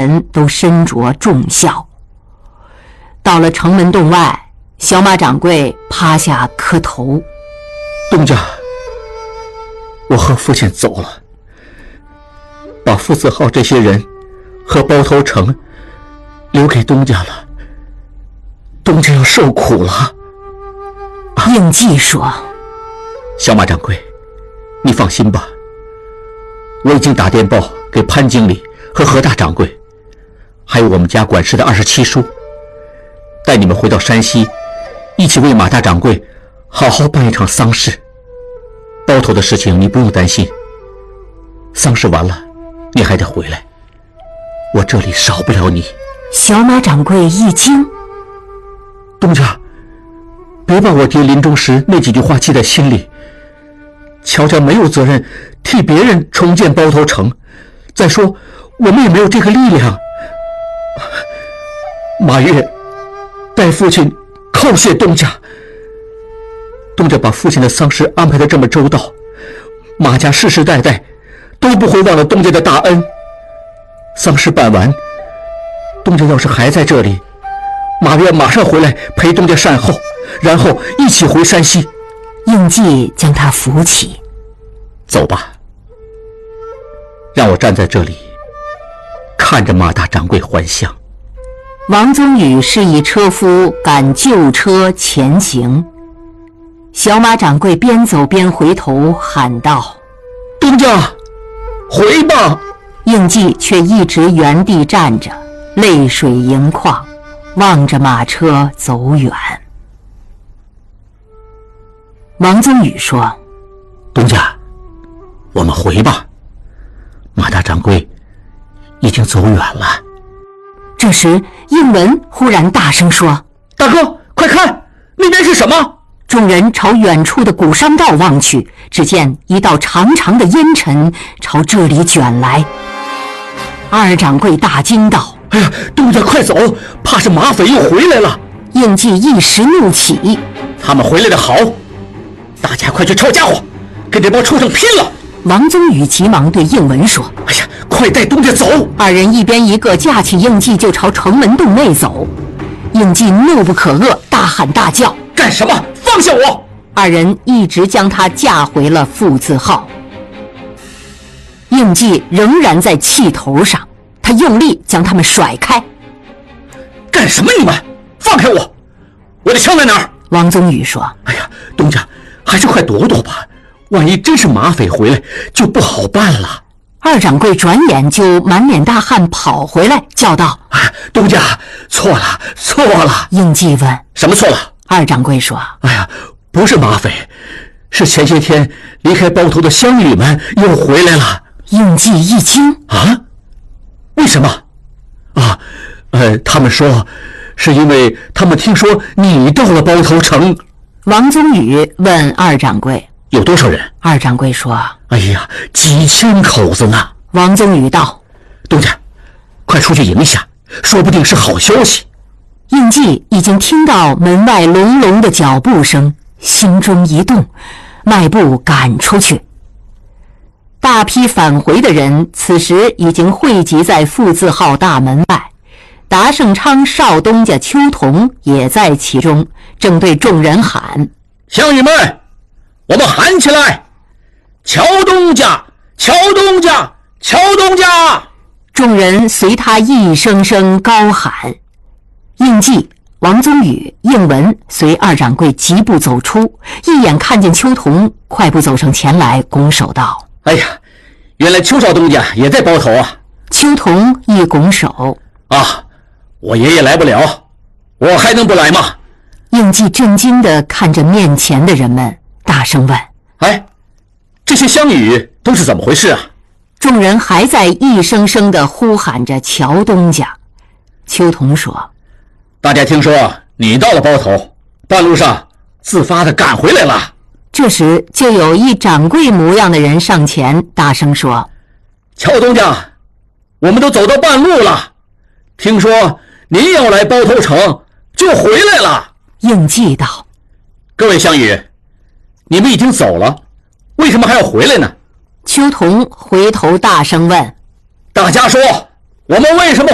臣都身着重孝。到了城门洞外，小马掌柜趴下磕头： 东家，我和父亲走了，把傅子浩这些人和包头城留给东家了，东家要受苦了。 应季说： 小马掌柜，你放心吧，我已经打电报给潘经理和何大掌柜，还有我们家管事的27叔，带你们回到山西，一起为马大掌柜好好办一场丧事。包头的事情你不用担心，丧事完了你还得回来，我这里少不了你。 小马掌柜一惊： 东家，别把我爹临终时那几句话记在心里，乔家没有责任替别人重建包头城，再说我们也没有这个力量。马月代父亲叩谢东家，东家把父亲的丧事安排得这么周到，马家世世代代都不会忘了东家的大恩。丧事办完，东家要是还在这里，马月马上回来陪东家善后，然后一起回山西。 应季将他扶起： 走吧，让我站在这里看着马大掌柜还乡。 王宗宇示意车夫赶旧车前行。小马掌柜边走边回头喊道： 东家，回吧！ 应季却一直原地站着，泪水盈眶，望着马车走远。王宗宇说： 东家，我们回吧，马大掌柜已经走远了。 这时应文忽然大声说： 大哥，快看，那边是什么？ 众人朝远处的古商道望去，只见一道长长的烟尘朝这里卷来。二掌柜大惊道： 哎呀，东家快走，怕是马匪又回来了。 应季一时怒起： 他们回来的好，大家快去抄家伙，跟这帮畜生拼了！ 王宗宇急忙对应文说： 哎呀，快带东家走！ 二人一边一个架起应季就朝城门洞内走。应季怒不可遏，大喊大叫： 干什么？放下我！ 二人一直将他架回了傅字号。应季仍然在气头上，他用力将他们甩开。 干什么你们？放开我！我的枪在哪儿？ 王宗宇说： 哎呀，东家，还是快躲躲吧，万一真是马匪回来就不好办了。 二掌柜转眼就满脸大汗跑回来，叫道： 东家，错了错了。 应季问： 什么错了？ 二掌柜说： 哎呀，不是马匪，是前些天离开包头的乡里们又回来了。 应季一惊： 啊？为什么？啊，他们说是因为他们听说你到了包头城。 王宗宇问二掌柜： 有多少人？ 二掌柜说： 哎呀，几千口子呢。 王宗宇道： 东家，快出去迎一下，说不定是好消息。 应季已经听到门外隆隆的脚步声，心中一动，迈步赶出去。大批返回的人此时已经汇集在傅字号大门外，达盛昌少东家邱同也在其中，正对众人喊： 乡亲们，我们喊起来，乔东家，乔东家，乔东家！ 众人随他一声声高喊。应季、王宗宇、应文随二掌柜疾步走出，一眼看见邱同，快步走上前来，拱手道： 哎呀，原来邱少东家也在包头啊！ 邱同一拱手： 啊，我爷爷来不了，我还能不来吗？ 应季震惊地看着面前的人们，大声问： 哎，这些乡语都是怎么回事啊？ 众人还在一声声地呼喊着乔东家。邱同说： 大家听说你到了包头，半路上自发地赶回来了。 这时就有一掌柜模样的人上前大声说： 乔东家，我们都走到半路了，听说您要来包头城，就回来了。 应季道： 各位乡语，你们已经走了，为什么还要回来呢？ 邱同回头大声问： 大家说，我们为什么